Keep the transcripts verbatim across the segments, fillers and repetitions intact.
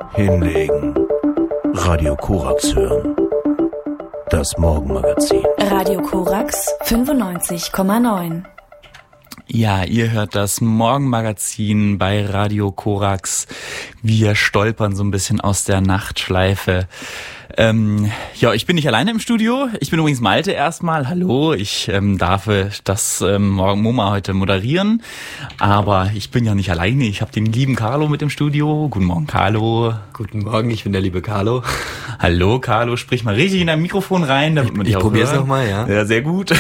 Hinlegen. Radio Korax hören. Das Morgenmagazin. Radio Korax fünfundneunzig Komma neun. Ja, ihr hört das Morgenmagazin bei Radio Korax. Wir stolpern so ein bisschen aus der Nachtschleife. Ähm, ja, ich bin nicht alleine im Studio. Ich bin übrigens Malte erstmal. Hallo, ich ähm, darf das ähm, Morgen MoMA heute moderieren. Aber ich bin ja nicht alleine. Ich habe den lieben Carlo mit im Studio. Guten Morgen, Carlo. Guten Morgen, ich bin der liebe Carlo. Hallo, Carlo. Sprich mal richtig in dein Mikrofon rein, damit man dich auch hört. Ich probier's nochmal, ja. Ja, sehr gut.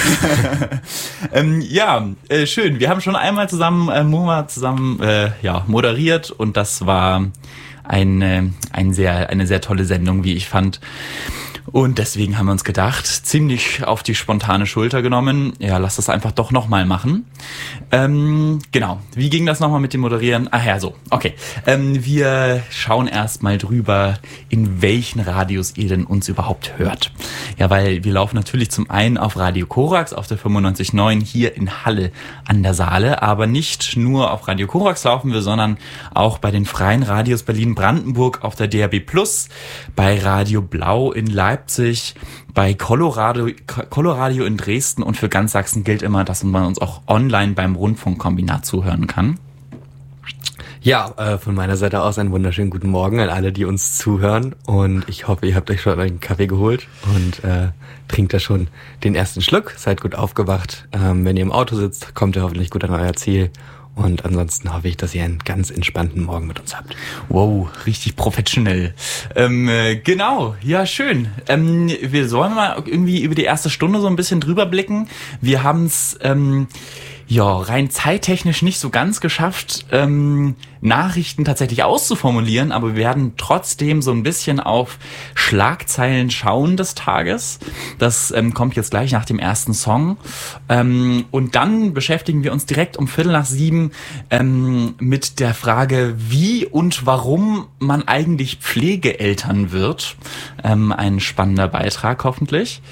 ähm, ja, äh, schön. Wir haben schon einmal zusammen äh, MoMA zusammen äh, ja moderiert und das war eine, ein sehr, eine sehr tolle Sendung, wie ich fand. Und deswegen haben wir uns gedacht, ziemlich auf die spontane Schulter genommen, ja, lass das einfach doch nochmal machen. Ähm, genau, wie ging das nochmal mit dem Moderieren? Ach ja, so, okay. Ähm, wir schauen erstmal drüber, in welchen Radios ihr denn uns überhaupt hört. Ja, weil wir laufen natürlich zum einen auf Radio Korax, auf der fünfundneunzig Komma neun hier in Halle an der Saale, aber nicht nur auf Radio Korax laufen wir, sondern auch bei den freien Radios Berlin-Brandenburg auf der D A B Plus, bei Radio Blau in Leipzig, bei Colorado, Coloradio in Dresden und für ganz Sachsen gilt immer, dass man uns auch online beim Rundfunkkombinat zuhören kann. Ja, äh, von meiner Seite aus einen wunderschönen guten Morgen an alle, die uns zuhören und ich hoffe, ihr habt euch schon einen Kaffee geholt und äh, trinkt da schon den ersten Schluck, seid gut aufgewacht. Ähm, wenn ihr im Auto sitzt, kommt ihr hoffentlich gut an euer Ziel. Und ansonsten hoffe ich, dass ihr einen ganz entspannten Morgen mit uns habt. Wow, richtig professionell. Ähm, äh, genau, ja schön. Ähm, wir sollen mal irgendwie über die erste Stunde so ein bisschen drüber blicken. Wir haben es ähm, ja rein zeittechnisch nicht so ganz geschafft, ähm, Nachrichten tatsächlich auszuformulieren, aber wir werden trotzdem so ein bisschen auf Schlagzeilen schauen des Tages. Das ähm, kommt jetzt gleich nach dem ersten Song. Ähm, und dann beschäftigen wir uns direkt um Viertel nach sieben ähm, mit der Frage, wie und warum man eigentlich Pflegeeltern wird. Ähm, ein spannender Beitrag hoffentlich.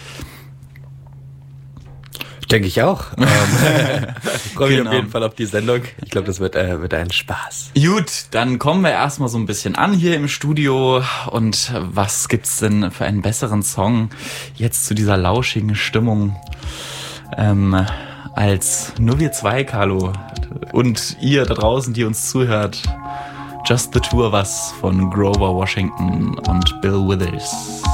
Denke ich auch. Ähm, ich freue mich genau. auf jeden Fall auf die Sendung. Ich glaube, das wird, äh, wird ein Spaß. Gut, dann kommen wir erstmal so ein bisschen an hier im Studio. Und was gibt's denn für einen besseren Song jetzt zu dieser lauschigen Stimmung ähm, als nur wir zwei, Carlo, und ihr da draußen, die uns zuhört. Just the Two of Us von Grover Washington und Bill Withers.